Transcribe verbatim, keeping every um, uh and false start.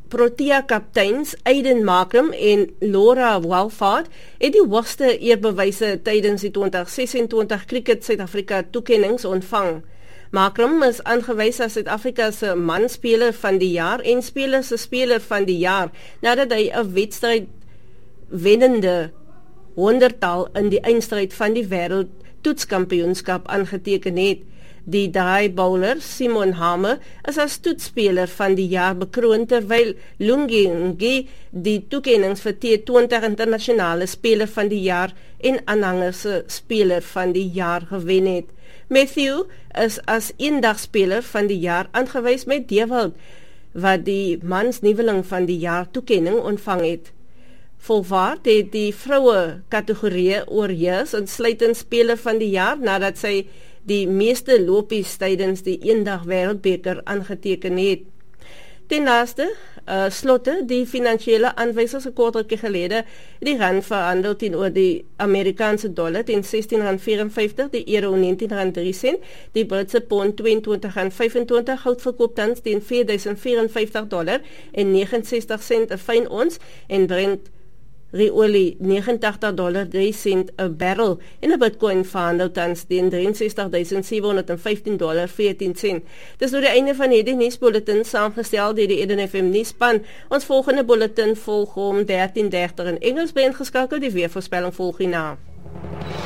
Protea kapteins Aiden Markram en Laura Walford het die hoogste eerbewyse tydens die twintig sesentwintig Cricket Suid-Afrika toekennings ontvang. Markram is aangewys as Suid-Afrika se manspeler van die jaar en speler se speler van die jaar nadat hy 'n wedstryd wennende honderdtal in die eindstryd van die wêreld toetskampioenskap aangeteken het. Die draai bowler Simon Hamer is as toetsspeler van die jaar bekroon terwyl Lungi Ngi die toekennings vir T twintig internasionale speler van die jaar en aanhanger se speler van die jaar gewen het. Matthew is as eendagspeler van die jaar aangewys met Dewald wat die mans nuweling van die jaar toekenning ontvang het. Volwaard het die vroue kategorie oorheers insluitend speler van die jaar nadat sy die meeste lopies tydens die eendag wêreldbeker aangeteken het. Ten laaste, uh, slotte, die finansiële aanwysers 'n kort rukkie gelede, die rand verhandel teenoor die Amerikaanse dollar teen sestien rand vyf-en-vyftig, die euro negentien rand drie sent, die Britse pond tweeëntwintig rand vyf-en-twintig, goud verkoop tans teen vier duisend vyf-en-vyftig dollar en negenensestig sent 'n fyn ons en Brent olie negenentagtig dollar drie sent 'n barrel en 'n Bitcoin verhandel tans teen drie ses duisend sewe honderd en vyftien dollar veertien sent. Dis nou die einde van hierdie nuusbulletin saamgestel deur die Eden F M nuusspan. Ons volgende bulletin volg om dertien dertig in Engels by ingeskakel, die weervoorspelling volg hierna.